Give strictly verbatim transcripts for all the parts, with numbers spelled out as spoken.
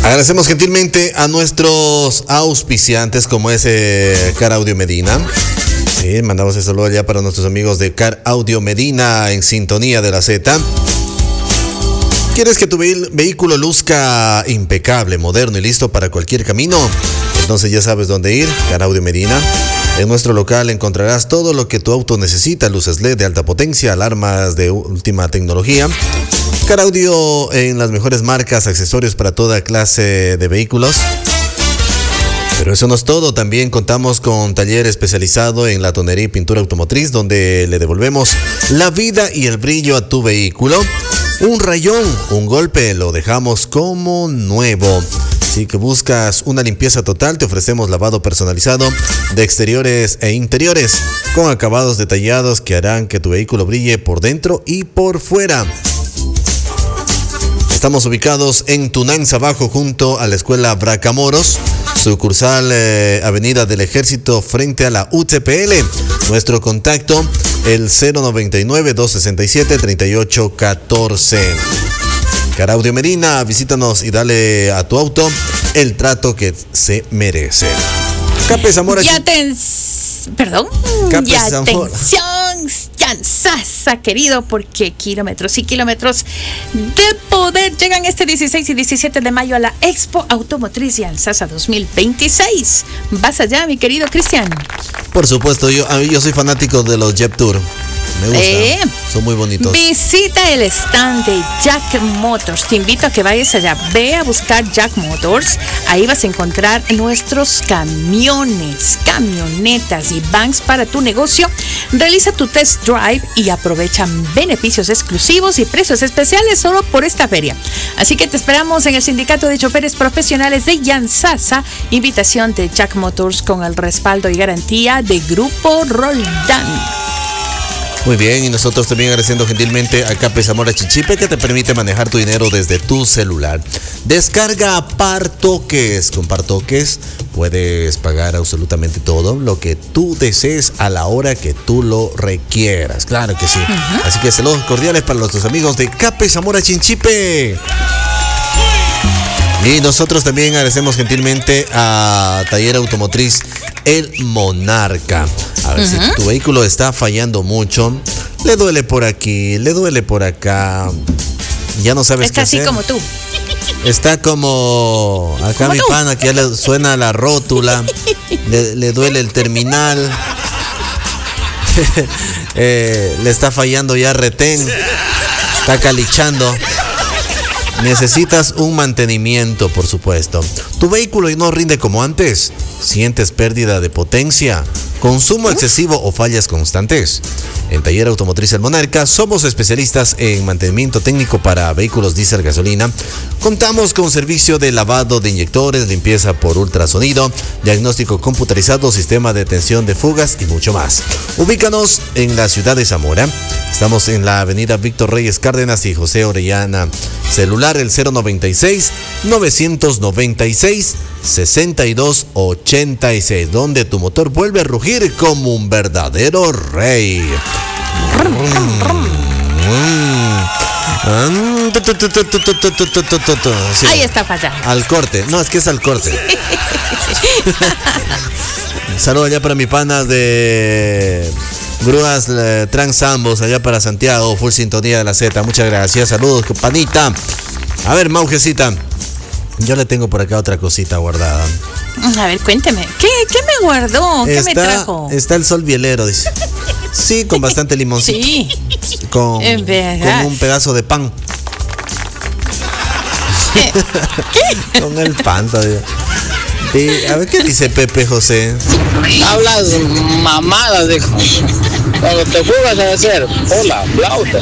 Agradecemos gentilmente a nuestros auspiciantes como es eh, Car Audio Medina. Sí, mandamos el saludo allá para nuestros amigos de Car Audio Medina en sintonía de la Z. ¿Quieres que tu ve- vehículo luzca impecable, moderno y listo para cualquier camino? Entonces ya sabes dónde ir, Car Audio Medina. En nuestro local encontrarás todo lo que tu auto necesita: luces L E D de alta potencia, alarmas de última tecnología. Car Audio en las mejores marcas, accesorios para toda clase de vehículos. Pero eso no es todo, también contamos con taller especializado en la tonería y pintura automotriz, donde le devolvemos la vida y el brillo a tu vehículo. Un rayón, un golpe, lo dejamos como nuevo. Si que buscas una limpieza total, te ofrecemos lavado personalizado de exteriores e interiores, con acabados detallados que harán que tu vehículo brille por dentro y por fuera. Estamos ubicados en Tunanza Bajo, junto a la escuela Bracamoros, sucursal eh, Avenida del Ejército, frente a la U T P L. Nuestro contacto, el cero noventa y nueve, doscientos sesenta y siete, treinta y ocho catorce. Car Audio Medina, visítanos y dale a tu auto el trato que se merece. Cape Zamora. Y aten... Perdón. Cape y Zamora. atención, Yanzasa, querido, porque kilómetros y kilómetros de poder llegan este dieciséis y diecisiete de mayo a la Expo Automotriz Yanzasa dos mil veintiséis. Vas allá, mi querido Cristian. Por supuesto, yo, yo soy fanático de los Jeep Tour. Me gusta, eh, son muy bonitos. Visita el stand de Jack Motors. Te invito a que vayas allá. Ve a buscar Jack Motors. Ahí vas a encontrar nuestros camiones, camionetas y vans para tu negocio. Realiza tu test drive y aprovecha beneficios exclusivos y precios especiales solo por esta feria. Así que te esperamos en el Sindicato de Choferes Profesionales de Yanzasa. Invitación de Jack Motors con el respaldo y garantía de Grupo Roldán. Muy bien, y nosotros también agradeciendo gentilmente a Cape Zamora Chinchipe, que te permite manejar tu dinero desde tu celular. Descarga Partoques. Con Partoques puedes pagar absolutamente todo lo que tú desees a la hora que tú lo requieras. Claro que sí. Uh-huh. Así que saludos cordiales para nuestros amigos de Cape Zamora Chinchipe. Y nosotros también agradecemos gentilmente a Taller Automotriz El Monarca. A ver, uh-huh. si tu vehículo está fallando mucho, le duele por aquí, le duele por acá, ya no sabes está qué hacer. Está así como tú. Está como acá mi pana, que ya le suena la rótula, le, le duele el terminal, eh, le está fallando ya retén, está calichando. Necesitas un mantenimiento, por supuesto. Tu vehículo no rinde como antes. ¿Sientes pérdida de potencia, consumo excesivo o fallas constantes? En Taller Automotriz El Monarca somos especialistas en mantenimiento técnico para vehículos diésel gasolina. Contamos con servicio de lavado de inyectores, limpieza por ultrasonido, diagnóstico computarizado, sistema de detención de fugas y mucho más. Ubícanos en la ciudad de Zamora. Estamos en la avenida Víctor Reyes Cárdenas y José Orellana. Celular el cero noventa y seis, novecientos noventa y seis, sesenta y dos ochenta y seis, donde tu motor vuelve a rugir como un verdadero rey. Sí. Ahí está falla. Al corte, no, es que es al corte. Saludos allá para mi pana de Grúas eh, Transambos, allá para Santiago, full sintonía de la Z. Muchas gracias, saludos, panita. A ver, Maujecita, yo le tengo por acá otra cosita guardada. A ver, cuénteme, ¿qué, qué me guardó? ¿Qué está, me trajo? Está el sol bielero, dice. Sí, con bastante limoncito. Sí. Con, con un pedazo de pan. ¿Qué? Con el pan todavía. Sí, a ver, ¿qué dice Pepe José? Hablas mamadas, dijo. Cuando te fugas a hacer, hola, flauta.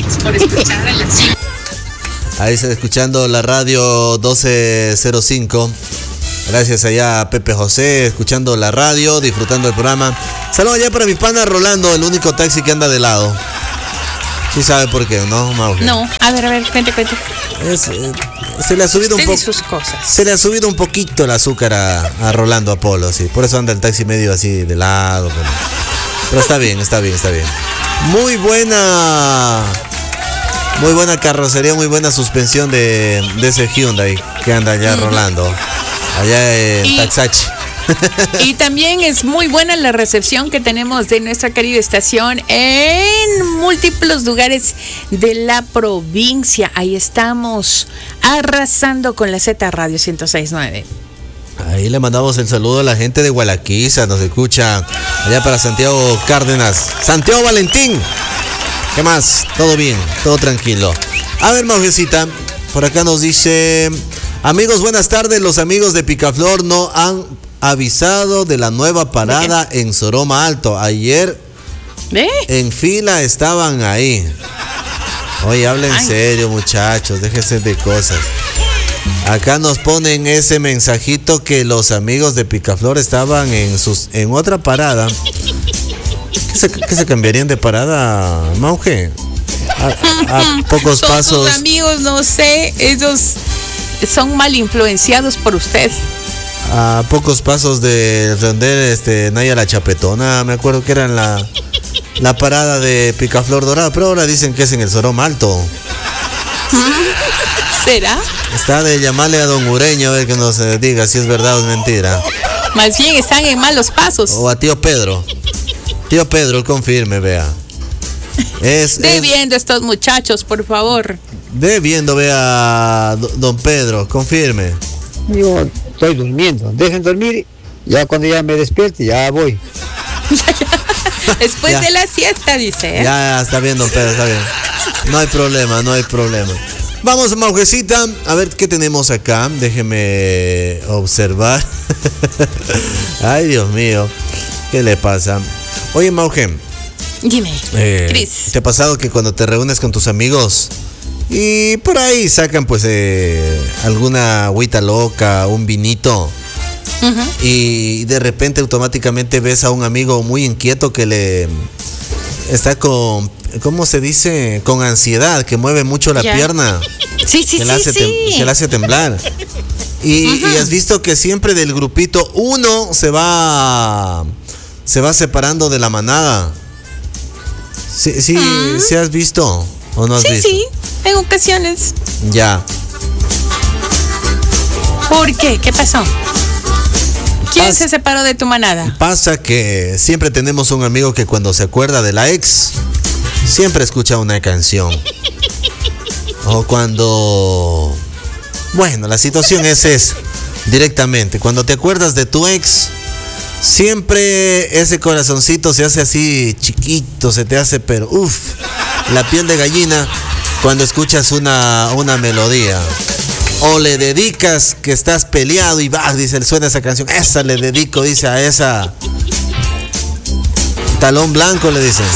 Ahí está escuchando la radio doce cero cinco. Gracias allá a Pepe José, escuchando la radio, disfrutando del programa. Saludos allá para mi pana Rolando, el único taxi que anda de lado. ¿Sí sabe por qué, no, Mauge? No, a ver, a ver, cuente, cuente. Es, eh, se le ha subido Usted un poco. sus cosas. Se le ha subido un poquito el azúcar a, a Rolando Apolo, sí. Por eso anda el taxi medio así de lado. Pero, pero está bien, está bien, está bien. Muy buena. Muy buena carrocería, muy buena suspensión de, de ese Hyundai que anda allá mm. rolando. Allá en y, Taxachi. Y también es muy buena la recepción que tenemos de nuestra querida estación en múltiples lugares de la provincia. Ahí estamos arrasando con la Z Radio ciento seis punto nueve. Ahí le mandamos el saludo a la gente de Gualaquiza, nos escucha allá para Santiago Cárdenas. Santiago Valentín, ¿qué más? Todo bien, todo tranquilo. A ver, Maujecita, por acá nos dice: amigos, buenas tardes. Los amigos de Picaflor no han avisado de la nueva parada en Soroma Alto. Ayer ¿Eh? en fila estaban ahí. Oye, hablen en serio, muchachos, déjense de cosas. Acá nos ponen ese mensajito que los amigos de Picaflor estaban en sus en otra parada. ¿Qué se, qué se cambiarían de parada, Mauje? A, a pocos son pasos. Sus amigos, no sé, ellos son mal influenciados por usted. A pocos pasos de render este Naya la Chapetona, me acuerdo que era en la, la parada de Picaflor Dorada, pero ahora dicen que es en el Soroma Alto. ¿Será? Está de llamarle a don Ureño a ver que nos diga si es verdad o es mentira. Más bien están en malos pasos. O a tío Pedro. Tío Pedro, confirme, vea. Es, de es, viendo estos muchachos, por favor. De viendo, vea, don Pedro, confirme. Yo estoy durmiendo, dejen dormir, ya cuando ya me despierte, ya voy. Después ya. de la siesta, dice. ¿eh? Ya, ya, está bien, don Pedro, está bien. No hay problema, no hay problema. Vamos, Maujecita, a ver qué tenemos acá. Déjeme observar. Ay, Dios mío, ¿qué le pasa? Oye, Mauje. Dime, eh, Cris. ¿Te ha pasado que cuando te reúnes con tus amigos y por ahí sacan pues eh, alguna agüita loca, un vinito, uh-huh, y de repente automáticamente ves a un amigo muy inquieto que le está con, ¿cómo se dice? Con ansiedad, que mueve mucho la yeah. pierna. Sí, sí, que sí, la hace sí. Tem- que la hace temblar. Y, uh-huh, y has visto que siempre del grupito uno se va se va separando de la manada. Sí, sí, uh-huh. ¿sí has visto o no has sí, visto? Sí, sí, en ocasiones. Ya. ¿Por qué? ¿Qué pasó? ¿Quién Pas- se separó de tu manada? Pasa que siempre tenemos un amigo que cuando se acuerda de la ex, siempre escucha una canción. O cuando... Bueno, la situación es esa, directamente. Cuando te acuerdas de tu ex, siempre ese corazoncito se hace así chiquito, se te hace, pero uff, la piel de gallina cuando escuchas una, una melodía. O le dedicas que estás peleado y va, dice, suena esa canción, esa le dedico, dice, a esa talón blanco, le dicen.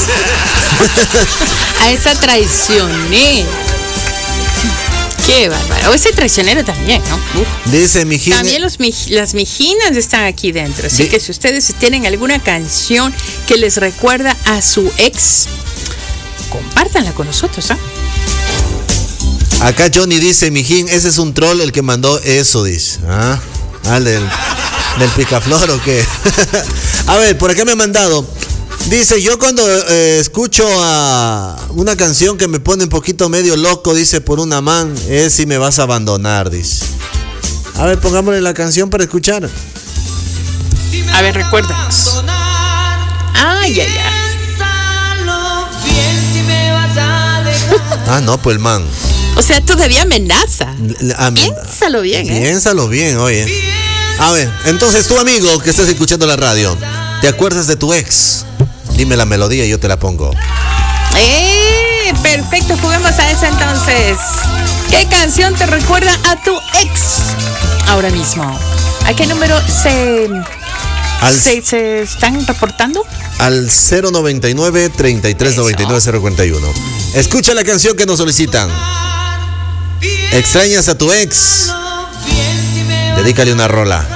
A esa traicionera. Qué bárbaro. O ese traicionero también, ¿no? Uf. Dice Mijina. También los, las mijinas están aquí dentro. Así Di- que si ustedes tienen alguna canción que les recuerda a su ex, compártanla con nosotros, ¿ah? ¿eh? Acá Johnny dice, Mijín, ese es un troll el que mandó eso, dice. ¿Ah? ¿Ah del, del Picaflor o qué? A ver, por acá me ha mandado. Dice, yo cuando eh, escucho a una canción que me pone un poquito medio loco, dice, por una man, es si me vas a abandonar, dice. A ver, pongámosle la canción para escuchar. A ver, recuérdanos. Ay, ay, ay. Ah, no, pues el man. O sea, todavía amenaza. Amen- Piénsalo bien, ¿eh? Piénsalo bien, oye. A ver, entonces tu amigo que estás escuchando la radio, ¿te acuerdas de tu ex? Dime la melodía y yo te la pongo. ¡Eh! Perfecto, juguemos a esa entonces. ¿Qué canción te recuerda a tu ex? Ahora mismo. ¿A qué número se, Al, se, se están reportando? Al cero noventa y nueve, treinta y tres noventa y nueve, cero cuarenta y uno. Escucha la canción que nos solicitan. ¿Extrañas a tu ex? Dedícale una rola.